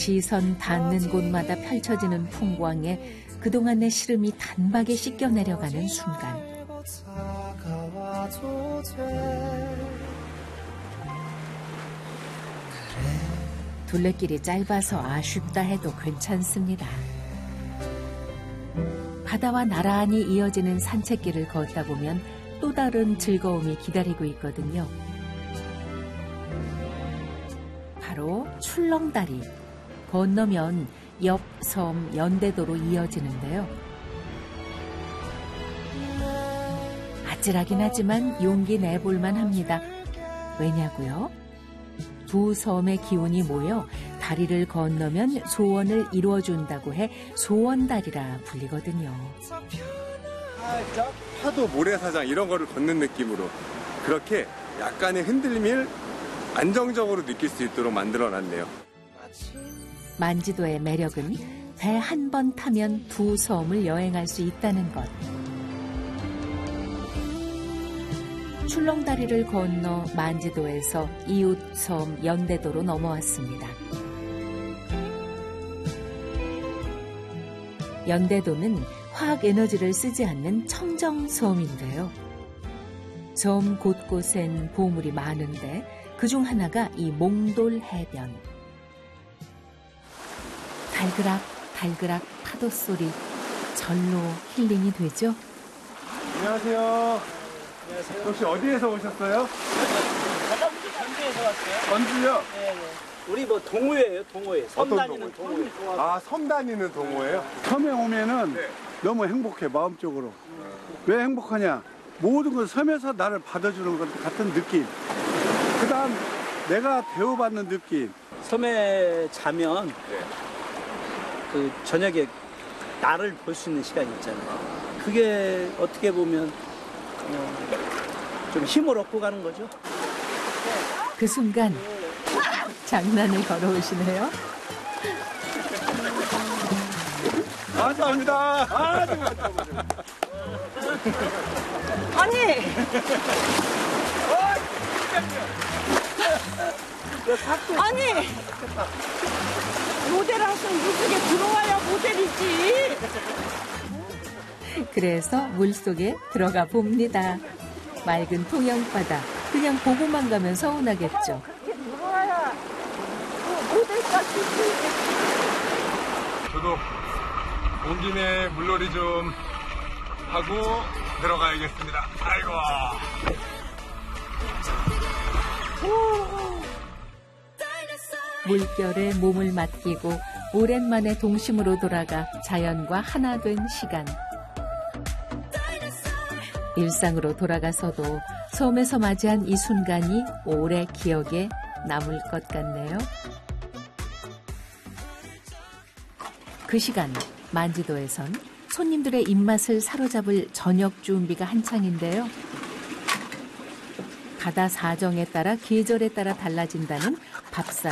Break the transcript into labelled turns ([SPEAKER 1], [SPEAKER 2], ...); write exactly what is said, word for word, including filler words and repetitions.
[SPEAKER 1] 시선 닿는 곳마다 펼쳐지는 풍광에 그동안 내 시름이 단박에 씻겨 내려가는 순간. 둘레길이 짧아서 아쉽다 해도 괜찮습니다. 바다와 나란히 이어지는 산책길을 걷다 보면 또 다른 즐거움이 기다리고 있거든요. 바로 출렁다리. 건너면 옆 섬 연대도로 이어지는데요. 아찔하긴 하지만 용기 내볼만 합니다. 왜냐고요? 두 섬의 기운이 모여 다리를 건너면 소원을 이루어준다고 해 소원다리라 불리거든요.
[SPEAKER 2] 파도 모래사장 이런 거를 걷는 느낌으로 그렇게 약간의 흔들림을 안정적으로 느낄 수 있도록 만들어놨네요.
[SPEAKER 1] 만지도의 매력은 배 한 번 타면 두 섬을 여행할 수 있다는 것. 출렁다리를 건너 만지도에서 이웃섬 연대도로 넘어왔습니다. 연대도는 화학에너지를 쓰지 않는 청정섬인데요. 섬 곳곳엔 보물이 많은데 그중 하나가 이 몽돌 해변. 달그락 달그락 파도 소리, 절로 힐링이 되죠.
[SPEAKER 2] 안녕하세요. 안녕하세요. 혹시 어디에서 오셨어요?
[SPEAKER 3] 전주에서 왔어요.
[SPEAKER 2] 전주요?
[SPEAKER 3] 네, 네. 우리 뭐 동호회예요, 동호회. 섬 다니는 동호회.
[SPEAKER 2] 아, 섬 다니는 동호회요?
[SPEAKER 4] 섬에 오면은
[SPEAKER 2] 네.
[SPEAKER 4] 너무 행복해, 마음적으로. 음. 왜 행복하냐? 모든 걸 섬에서 나를 받아주는 것 같은 느낌. 그 다음 내가 대우받는 느낌.
[SPEAKER 3] 섬에 자면
[SPEAKER 2] 네.
[SPEAKER 3] 그 저녁에 나를 볼 수 있는 시간이 있잖아요. 그게 어떻게 보면 어, 좀 힘을 얻고 가는 거죠.
[SPEAKER 1] 그 순간 장난을 걸어오시네요.
[SPEAKER 2] 감사합니다. 아,
[SPEAKER 5] 아니! 아니! 모델하우스는 물속에 들어와야 모델이지.
[SPEAKER 1] 그래서 물속에 들어가 봅니다. 맑은 통영바다. 그냥 보고만 가면 서운하겠죠.
[SPEAKER 5] 그렇게 들어와야 모델까지.
[SPEAKER 2] 저도 온 김에 물놀이 좀 하고 들어가야겠습니다. 아이고.
[SPEAKER 1] 물결에 몸을 맡기고 오랜만에 동심으로 돌아가 자연과 하나 된 시간. 일상으로 돌아가서도 섬에서 맞이한 이 순간이 오래 기억에 남을 것 같네요. 그 시간 만지도에선 손님들의 입맛을 사로잡을 저녁 준비가 한창인데요. 바다 사정에 따라 계절에 따라 달라진다는 밥상.